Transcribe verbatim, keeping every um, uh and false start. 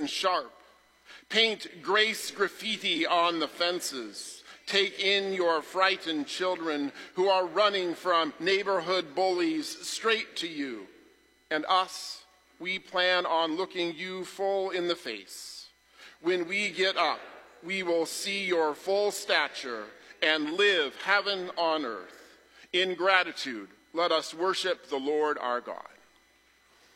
and sharp. Paint grace graffiti on the fences. Take in your frightened children who are running from neighborhood bullies straight to you. And us, we plan on looking you full in the face. When we get up, we will see your full stature and live heaven on earth. In gratitude, let us worship the Lord our God.